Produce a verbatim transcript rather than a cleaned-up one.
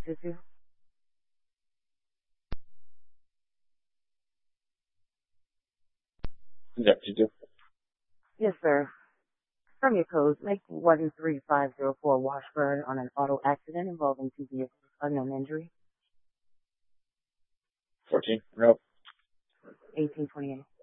two two. Yep, you do. Yes, sir. From your code, make one three five zero four Washburn on an auto accident involving two vehicles, unknown injury. fourteen. Nope. eighteen twenty-eight.